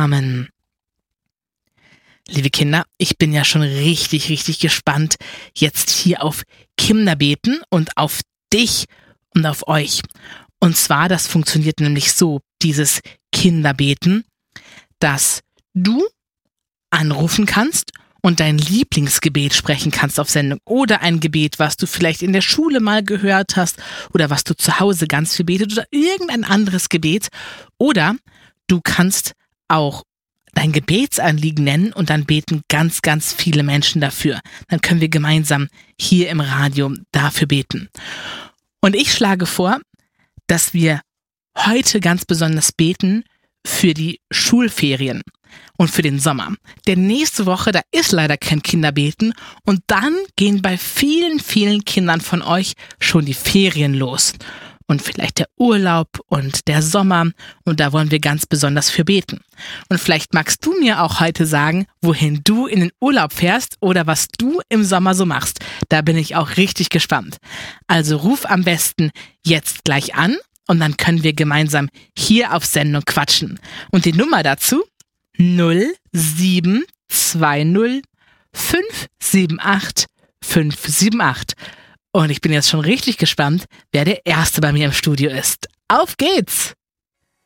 Amen. Liebe Kinder, ich bin ja schon richtig, richtig gespannt jetzt hier auf Kinderbeten und auf dich und auf euch. Und zwar, das funktioniert nämlich so, dieses Kinderbeten, dass du anrufen kannst und dein Lieblingsgebet sprechen kannst auf Sendung oder ein Gebet, was du vielleicht in der Schule mal gehört hast oder was du zu Hause ganz viel betet oder irgendein anderes Gebet. Oder du kannst auch dein Gebetsanliegen nennen und dann beten ganz, ganz viele Menschen dafür. Dann können wir gemeinsam hier im Radio dafür beten. Und ich schlage vor, dass wir heute ganz besonders beten für die Schulferien und für den Sommer. Denn nächste Woche, da ist leider kein Kinderbeten und dann gehen bei vielen, vielen Kindern von euch schon die Ferien los. Und vielleicht der Urlaub und der Sommer und da wollen wir ganz besonders für beten. Und vielleicht magst du mir auch heute sagen, wohin du in den Urlaub fährst oder was du im Sommer so machst. Da bin ich auch richtig gespannt. Also ruf am besten jetzt gleich an und dann können wir gemeinsam hier auf Sendung quatschen. Und die Nummer dazu 0720 578 578. Und ich bin jetzt schon richtig gespannt, wer der Erste bei mir im Studio ist. Auf geht's!